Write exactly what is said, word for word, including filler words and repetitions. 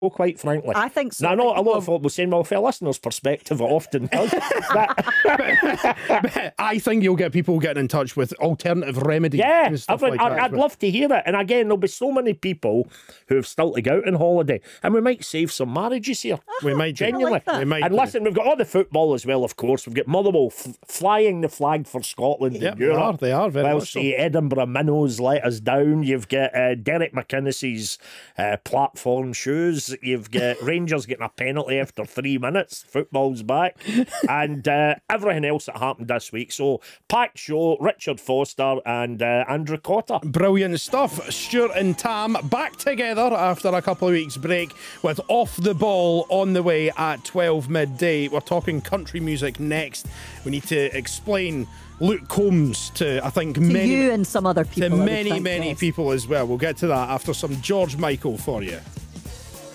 quite frankly. I think so. Now, I know a lot of people- folk will say, well, from a listener's perspective, it often does. But- I think you'll get people getting in touch with alternative remedies yeah, and stuff I'd, like I'd, that. I'd love to hear it. And again, there'll be so many people who have still to go out on holiday, and we might save some marriages here. We might do. Genuinely. like that. We might And do. listen, we've got all the football as well, of course. We've got Motherwell f- flying the flag for Scotland Yep, in they Europe. are, they are, very Well, much so. see, Edinburgh Minnows let us down. You've got uh, Derek McInnes's uh, platform shoes. You've got Rangers getting a penalty after three minutes. Football's back. And uh, everything else that happened this week. So, packed show, Richard Foster and uh, Andrew Cotter. Brilliant stuff. Stuart and Tam back together after a couple of weeks break with Off the Ball on the way at twelve midday. We're talking country music next. We need to explain Luke Combs to, I think, to many, you and some other to people. I would many, think, many yes. people as well. We'll get to that after some George Michael for you.